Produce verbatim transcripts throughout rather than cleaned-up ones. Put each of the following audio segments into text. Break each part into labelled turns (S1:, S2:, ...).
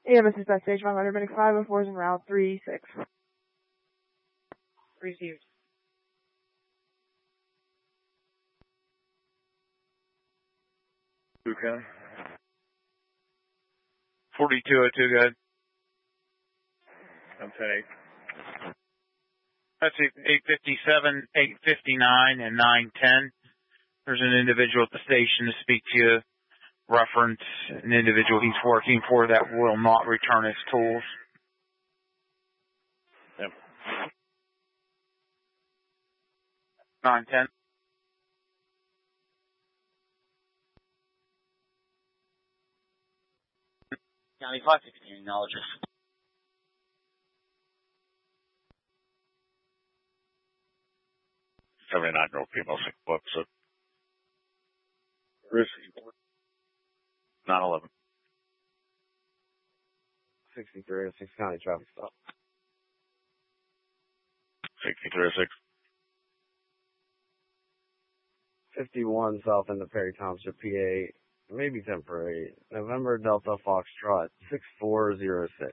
S1: A M S dispatch stage one hundred, medic five oh four is en route, three six.
S2: Received.
S3: Okay.
S4: forty-two oh two, go ahead.
S3: I'm ten eight.
S4: That's eight fifty-seven, eight fifty-nine, and nine ten. There's an individual at the station to speak to you. Reference an individual he's working for that will not return his tools.
S3: Yep.
S4: nine ten.
S5: County five sixteen acknowledges.
S3: seventy-nine year old female, six bucks. So. Receive. nine eleven.
S6: sixty-three oh six County traffic stop.
S3: sixty-three oh six.
S6: fifty-one south end of Perry Township, P A. Maybe temporary. November Delta Foxtrot, six four oh six.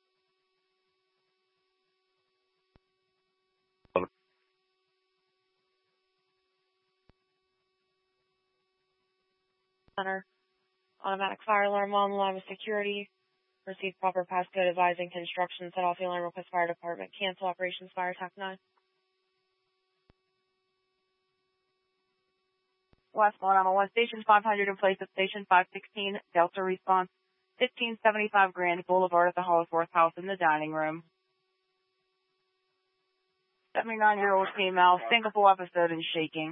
S2: Center. Automatic fire alarm on, line with security. Receive proper passcode advising to instructions. Set off the alarm, request fire department. Cancel operations fire attack nine.
S1: Westbound on one station five hundred in place of station five sixteen, Delta response, fifteen seventy-five Grand Boulevard at the Hollisworth House in the dining room. seventy-nine year old female, syncopal episode and shaking.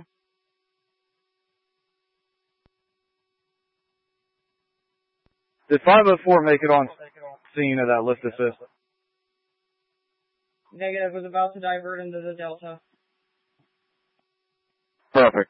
S7: Did five oh four make it on scene of that lift assist?
S2: Negative, was about to divert into the Delta.
S7: Perfect.